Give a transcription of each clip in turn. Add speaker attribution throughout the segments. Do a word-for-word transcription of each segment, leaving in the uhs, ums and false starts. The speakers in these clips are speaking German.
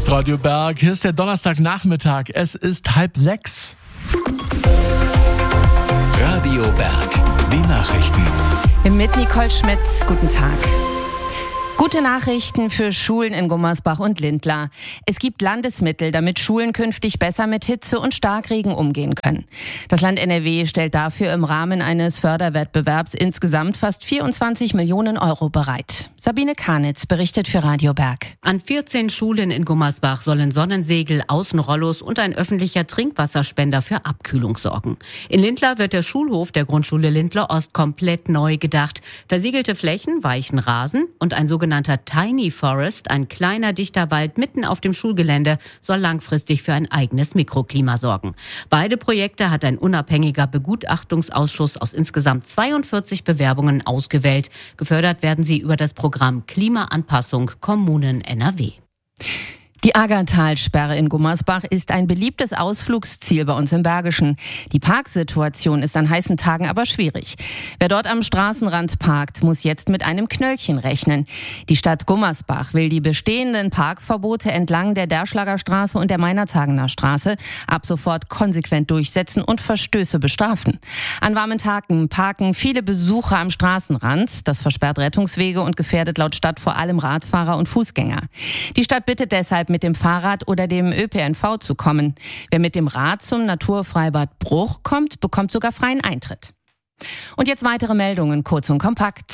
Speaker 1: ist Radio Berg. Hier ist der Donnerstagnachmittag. Es ist halb sechs.
Speaker 2: Radio Berg, die Nachrichten.
Speaker 3: Mit Nicole Schmitz, guten Tag. Gute Nachrichten für Schulen in Gummersbach und Lindlar. Es gibt Landesmittel, damit Schulen künftig besser mit Hitze und Starkregen umgehen können. Das Land N R W stellt dafür im Rahmen eines Förderwettbewerbs insgesamt fast vierundzwanzig Millionen Euro bereit. Sabine Karnitz berichtet für Radio Berg.
Speaker 4: An vierzehn Schulen in Gummersbach sollen Sonnensegel, Außenrollos und ein öffentlicher Trinkwasserspender für Abkühlung sorgen. In Lindlar wird der Schulhof der Grundschule Lindlar Ost komplett neu gedacht. Versiegelte Flächen, weichen Rasen und ein sogenannter Tiny Forest, ein kleiner dichter Wald mitten auf dem Schulgelände, soll langfristig für ein eigenes Mikroklima sorgen. Beide Projekte hat ein unabhängiger Begutachtungsausschuss aus insgesamt zweiundvierzig Bewerbungen ausgewählt. Gefördert werden sie über das Programm Klimaanpassung Kommunen N R W.
Speaker 3: Die Aggertalsperre in Gummersbach ist ein beliebtes Ausflugsziel bei uns im Bergischen. Die Parksituation ist an heißen Tagen aber schwierig. Wer dort am Straßenrand parkt, muss jetzt mit einem Knöllchen rechnen. Die Stadt Gummersbach will die bestehenden Parkverbote entlang der Derschlager Straße und der Meinerzagener Straße ab sofort konsequent durchsetzen und Verstöße bestrafen. An warmen Tagen parken viele Besucher am Straßenrand. Das versperrt Rettungswege und gefährdet laut Stadt vor allem Radfahrer und Fußgänger. Die Stadt bittet deshalb, mit dem Fahrrad oder dem Ö P N V zu kommen. Wer mit dem Rad zum Naturfreibad Bruch kommt, bekommt sogar freien Eintritt. Und jetzt weitere Meldungen, kurz und kompakt.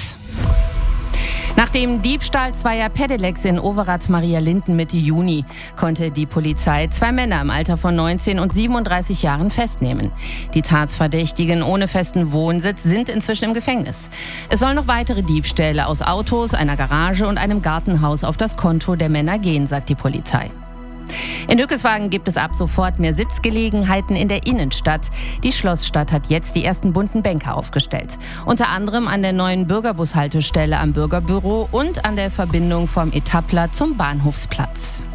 Speaker 3: Nach dem Diebstahl zweier Pedelecs in Overath-Marialinden Mitte Juni konnte die Polizei zwei Männer im Alter von neunzehn und siebenunddreißig Jahren festnehmen. Die Tatverdächtigen ohne festen Wohnsitz sind inzwischen im Gefängnis. Es sollen noch weitere Diebstähle aus Autos, einer Garage und einem Gartenhaus auf das Konto der Männer gehen, sagt die Polizei. In Hückeswagen gibt es ab sofort mehr Sitzgelegenheiten in der Innenstadt. Die Schlossstadt hat jetzt die ersten bunten Bänke aufgestellt. Unter anderem an der neuen Bürgerbushaltestelle am Bürgerbüro und an der Verbindung vom Etappler zum Bahnhofsplatz.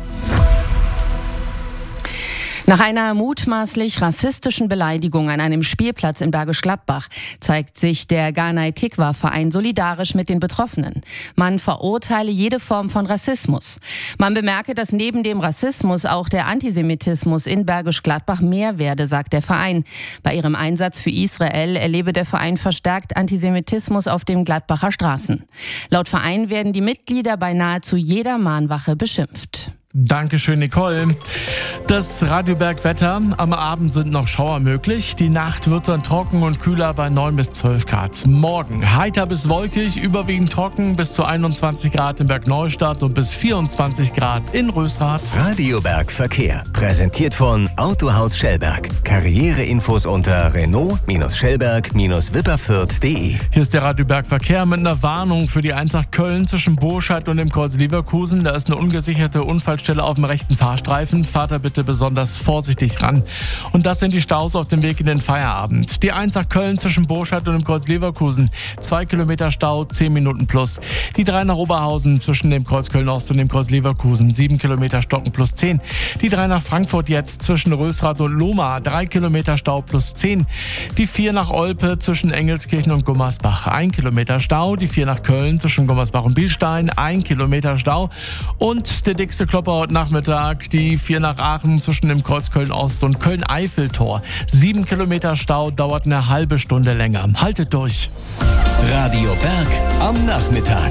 Speaker 3: Nach einer mutmaßlich rassistischen Beleidigung an einem Spielplatz in Bergisch Gladbach zeigt sich der Ghanai Tikva Verein solidarisch mit den Betroffenen. Man verurteile jede Form von Rassismus. Man bemerke, dass neben dem Rassismus auch der Antisemitismus in Bergisch Gladbach mehr werde, sagt der Verein. Bei ihrem Einsatz für Israel erlebe der Verein verstärkt Antisemitismus auf den Gladbacher Straßen. Laut Verein werden die Mitglieder bei nahezu jeder Mahnwache beschimpft.
Speaker 1: Dankeschön, Nicole. Das Radio Berg Wetter. Am Abend sind noch Schauer möglich. Die Nacht wird dann trocken und kühler bei neun bis zwölf Grad. Morgen heiter bis wolkig, überwiegend trocken bis zu einundzwanzig Grad in Bergneustadt und bis vierundzwanzig Grad in Rösrath.
Speaker 2: Radio Berg Verkehr. Präsentiert von Autohaus Schellberg. Karriereinfos unter Renault-Schellberg-Wipperfürth punkt de.
Speaker 1: Hier ist der Radio Berg Verkehr mit einer Warnung für die eins nach Köln zwischen Burscheid und dem Kreuz Leverkusen. Da ist eine ungesicherte Unfallstelle auf dem rechten Fahrstreifen. Fahrt da bitte besonders vorsichtig ran. Und das sind die Staus auf dem Weg in den Feierabend. Die eins nach Köln zwischen Burscheid und dem Kreuz Leverkusen. Zwei Kilometer Stau, zehn Minuten plus. Die drei nach Oberhausen zwischen dem Kreuz Köln-Ost und dem Kreuz Leverkusen. Sieben Kilometer Stocken plus zehn. Die drei nach Frankfurt jetzt zwischen Rösrath und Lohmar. Drei Kilometer Stau plus zehn. Die vier nach Olpe zwischen Engelskirchen und Gummersbach. Ein Kilometer Stau. Die vier nach Köln zwischen Gummersbach und Bilstein. Ein Kilometer Stau. Und der dickste Klopper heute Nachmittag, die vier nach Aachen zwischen dem Kreuz Köln-Ost und Köln-Eiffeltor. Sieben Kilometer Stau, dauert eine halbe Stunde länger. Haltet durch.
Speaker 2: Radio Berg am Nachmittag.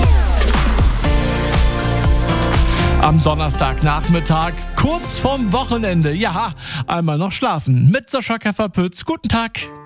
Speaker 1: Am Donnerstagnachmittag, kurz vorm Wochenende. Ja, einmal noch schlafen. Mit Sascha Käfer-Pütz. Guten Tag.